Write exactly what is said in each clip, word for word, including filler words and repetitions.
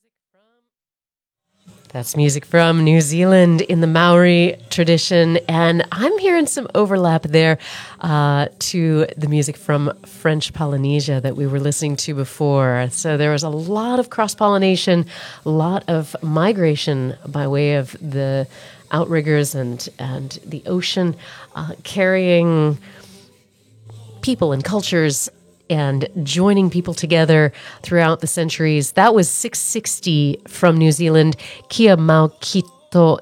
That's music from New Zealand in the Maori tradition, and I'm hearing some overlap there uh, to the music from French Polynesia that we were listening to before. So there was a lot of cross-pollination, a lot of migration by way of the outriggers and, and the ocean, uh, carrying people and cultures and joining people together throughout the centuries. That was six sixty from New Zealand, Kia mau kito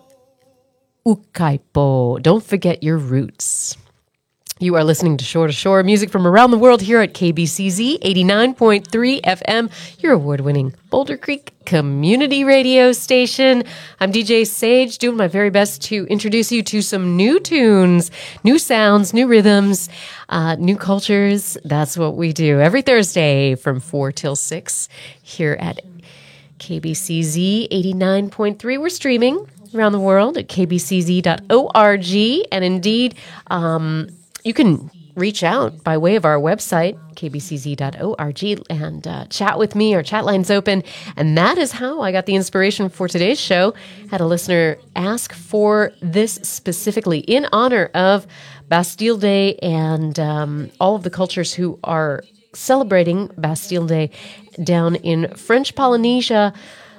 ukaipo. Don't forget your roots. You are listening to Shore to Shore, music from around the world here at K B C Z eighty-nine point three F M, your award-winning Boulder Creek community radio station. I'm D J Sage, doing my very best to introduce you to some new tunes, new sounds, new rhythms, uh, new cultures. That's what we do every Thursday from four till six here at K B C Z eighty-nine point three. We're streaming around the world at k b c z dot org, and indeed, um, you can reach out by way of our website, k b c z dot org, and uh, chat with me. Our chat line's open. And that is how I got the inspiration for today's show. Had a listener ask for this specifically in honor of Bastille Day and um, all of the cultures who are celebrating Bastille Day down in French Polynesia.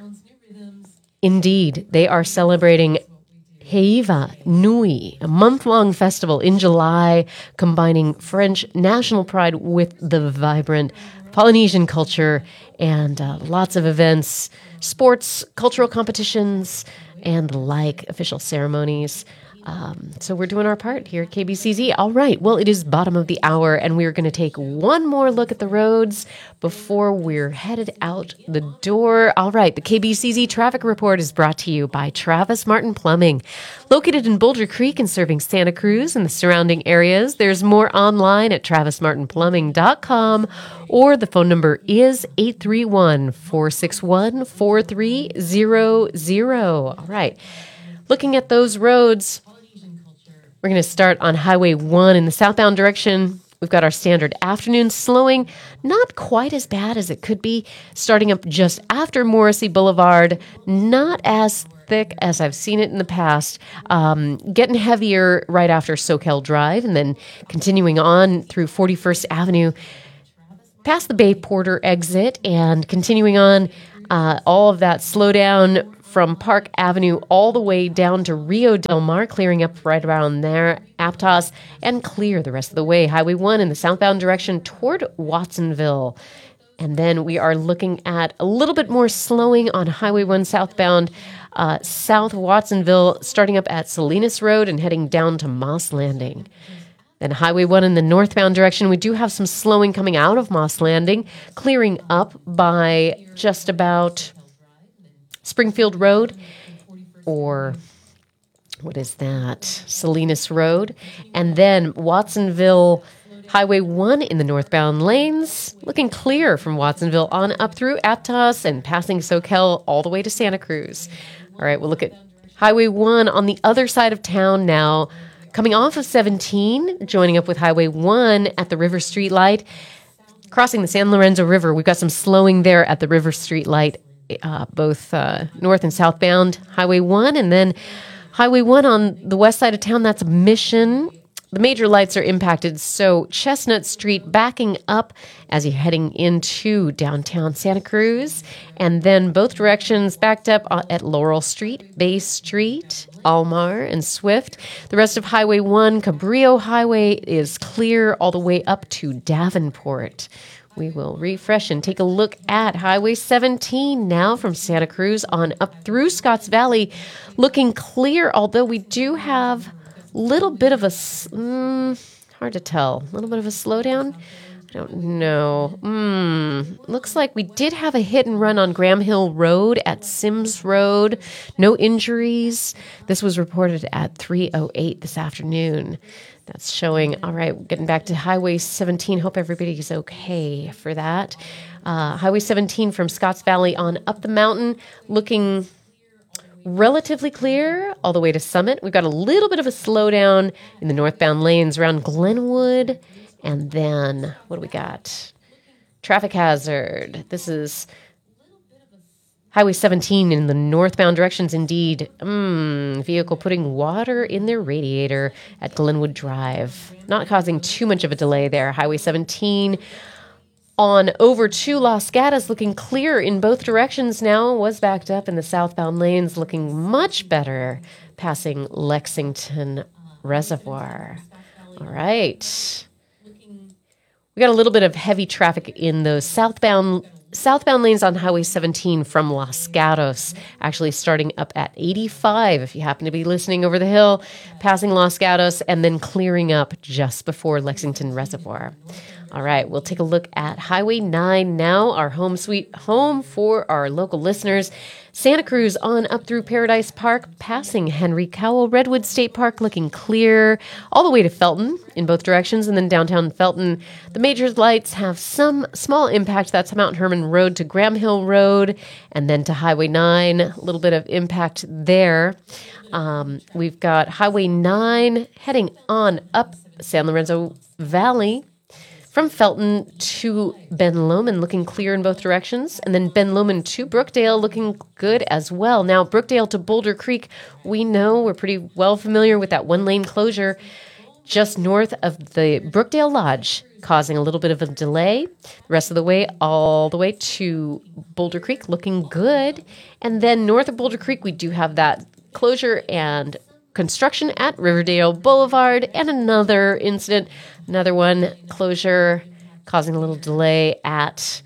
Indeed, they are celebrating Heiva Nui, a month-long festival in July, combining French national pride with the vibrant Polynesian culture, and uh, lots of events, sports, cultural competitions, and the like, official ceremonies. Um, so we're doing our part here at K B C Z. All right, well, it is bottom of the hour, and we're going to take one more look at the roads before we're headed out the door. All right, the K B C Z Traffic Report is brought to you by Travis Martin Plumbing. Located in Boulder Creek and serving Santa Cruz and the surrounding areas, there's more online at travis martin plumbing dot com, or the phone number is eight three one, four six one, four three zero zero. All right, looking at those roads, we're going to start on Highway one in the southbound direction. We've got our standard afternoon slowing, not quite as bad as it could be, starting up just after Morrissey Boulevard, not as thick as I've seen it in the past, um, getting heavier right after Soquel Drive, and then continuing on through forty-first Avenue, past the Bay Porter exit, and continuing on uh, all of that slowdown from Park Avenue all the way down to Rio Del Mar, clearing up right around there, Aptos, and clear the rest of the way. Highway one in the southbound direction toward Watsonville. And then we are looking at a little bit more slowing on Highway one southbound, uh, South Watsonville, starting up at Salinas Road and heading down to Moss Landing. Then Highway one in the northbound direction, we do have some slowing coming out of Moss Landing, clearing up by just about Springfield Road, or what is that? Salinas Road. And then Watsonville Highway one in the northbound lanes, looking clear from Watsonville on up through Aptos and passing Soquel all the way to Santa Cruz. All right, we'll look at Highway one on the other side of town now, coming off of seventeen, joining up with Highway one at the River Street Light. Crossing the San Lorenzo River, we've got some slowing there at the River Street Light, Uh, both uh, north and southbound Highway one, and then Highway one on the west side of town, that's Mission. The major lights are impacted, so Chestnut Street backing up as you're heading into downtown Santa Cruz, and then both directions backed up at Laurel Street, Bay Street, Almar, and Swift. The rest of Highway one, Cabrillo Highway, is clear all the way up to Davenport. We will refresh and take a look at Highway seventeen now from Santa Cruz on up through Scotts Valley, looking clear, although we do have a little bit of a, mm, hard to tell, a little bit of a slowdown. I don't know. Mm, looks like we did have a hit and run on Graham Hill Road at Sims Road. No injuries. This was reported at three oh eight this afternoon. That's showing. All right, getting back to Highway seventeen. Hope everybody's okay for that. Uh, Highway seventeen from Scotts Valley on up the mountain, looking relatively clear all the way to Summit. We've got a little bit of a slowdown in the northbound lanes around Glenwood. And then, what do we got? Traffic hazard. This is Highway seventeen in the northbound directions, indeed. Mm, vehicle putting water in their radiator at Glenwood Drive. Not causing too much of a delay there. Highway seventeen on over to Los Gatos, looking clear in both directions now. Was backed up in the southbound lanes, looking much better, passing Lexington Reservoir. All right. We got a little bit of heavy traffic in those southbound Southbound lanes on Highway seventeen from Los Gatos, actually starting up at eighty-five if you happen to be listening over the hill, passing Los Gatos, and then clearing up just before Lexington Reservoir. All right, we'll take a look at Highway nine now, our home sweet home for our local listeners. Santa Cruz on up through Paradise Park, passing Henry Cowell Redwood State Park, looking clear all the way to Felton in both directions, and then downtown Felton. The major lights have some small impact. That's Mount Herman Road to Graham Hill Road, and then to Highway nine, a little bit of impact there. Um, we've got Highway nine heading on up San Lorenzo Valley, from Felton to Ben Lomond, looking clear in both directions. And then Ben Lomond to Brookdale, looking good as well. Now, Brookdale to Boulder Creek, we know we're pretty well familiar with that one-lane closure just north of the Brookdale Lodge, causing a little bit of a delay. The rest of the way, all the way to Boulder Creek, looking good. And then north of Boulder Creek, we do have that closure and construction at Riverdale Boulevard, and another incident, another one, closure, causing a little delay at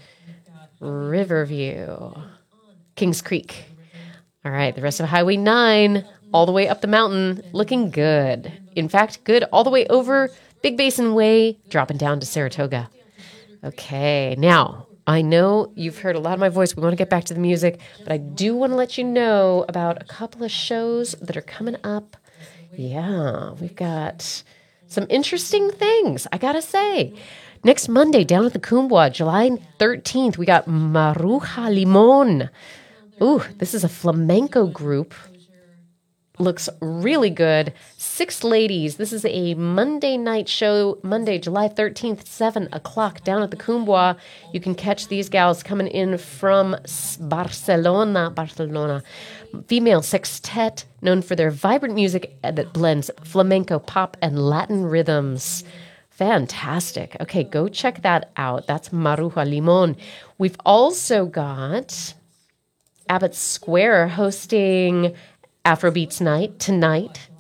Riverview, Kings Creek. All right, the rest of Highway nine, all the way up the mountain, looking good. In fact, good all the way over Big Basin Way, dropping down to Saratoga. Okay, now, I know you've heard a lot of my voice. We want to get back to the music, but I do want to let you know about a couple of shows that are coming up. Yeah, we've got some interesting things, I gotta say. Next Monday, down at the Kumbwa, July thirteenth, we got Maruja Limon. Ooh, this is a flamenco group. Looks really good. Six Ladies. This is a Monday night show, Monday, July thirteenth, seven o'clock, down at the Kumbwa. You can catch these gals coming in from Barcelona, Barcelona. Female sextet, known for their vibrant music that blends flamenco, pop, and Latin rhythms. Fantastic. Okay, go check that out. That's Maruja Limon. We've also got Abbott Square hosting Afrobeats Night tonight,